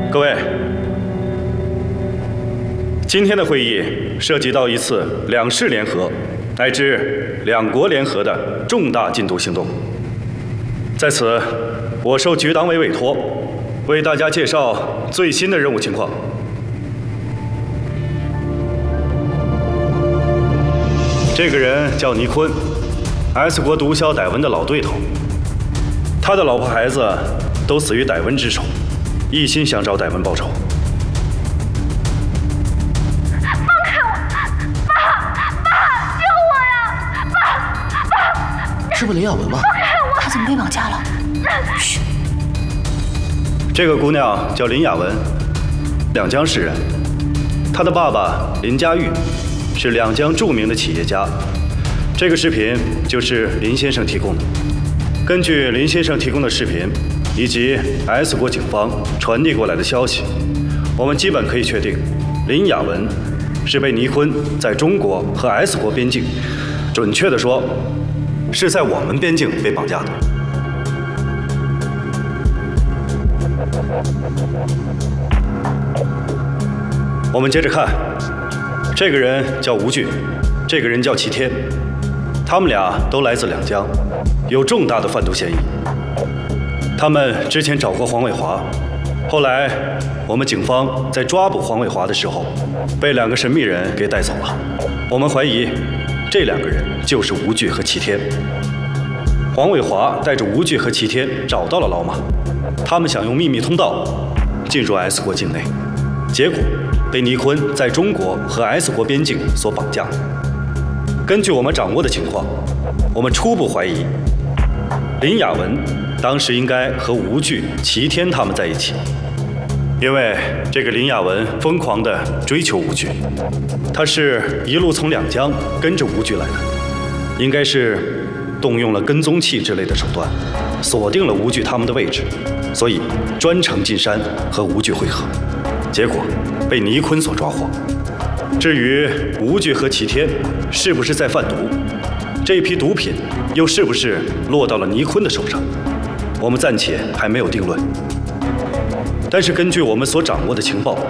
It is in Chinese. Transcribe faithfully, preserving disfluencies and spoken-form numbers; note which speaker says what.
Speaker 1: 各位，今天的会议涉及到一次两市联合乃至两国联合的重大禁毒行动。在此，我受局党委委托，为大家介绍最新的任务情况。这个人叫倪坤 ，S 国毒枭歹文的老对头，他的老婆孩子都死于歹文之手。 一心想找歹文报仇。
Speaker 2: 放开我！爸，爸，救我呀！爸，爸，
Speaker 3: 是不是林雅文吗？
Speaker 2: 放开我！
Speaker 4: 她怎么被绑架了？
Speaker 2: 嘘。
Speaker 1: 这个姑娘叫林雅文，两江市人。她的爸爸林家玉是两江著名的企业家。这个视频就是林先生提供的。根据林先生提供的视频。 以及 S 国警方传递过来的消息，我们基本可以确定，林雅文是被倪坤在中国和 S 国边境，准确的说，是在我们边境被绑架的。我们接着看，这个人叫吴俊，这个人叫齐天，他们俩都来自两江，有重大的贩毒嫌疑。 他们之前找过黄伟华，后来我们警方在抓捕黄伟华的时候，被两个神秘人给带走了。我们怀疑这两个人就是吴巨和齐天。黄伟华带着吴巨和齐天找到了老马，他们想用秘密通道进入 S 国境内，结果被倪坤在中国和 S 国边境所绑架。根据我们掌握的情况，我们初步怀疑林雅文。 当时应该和吴巨、齐天他们在一起，因为这个林雅文疯狂地追求吴巨，他是一路从两江跟着吴巨来的，应该是动用了跟踪器之类的手段，锁定了吴巨他们的位置，所以专程进山和吴巨会合，结果被倪坤所抓获。至于吴巨和齐天是不是在贩毒，这批毒品又是不是落到了倪坤的手上？ 我们暂且还没有定论，但是根据我们所掌握的情报，